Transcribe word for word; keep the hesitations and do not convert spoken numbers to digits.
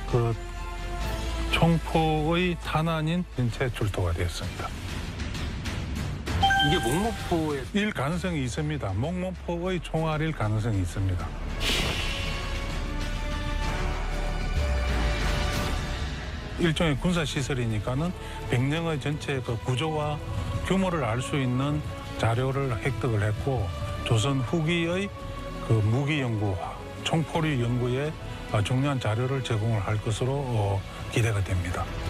그 총포의 탄환인 인체 출토가 되었습니다. 이게 목모포의 일 가능성이 있습니다. 목모포의 총알일 가능성이 있습니다. 일종의 군사시설이니까는 병력의 전체 그 구조와 규모를 알 수 있는 자료를 획득을 했고, 조선 후기의 그 무기 연구, 총포류 연구에 중요한 자료를 제공을 할 것으로 기대가 됩니다.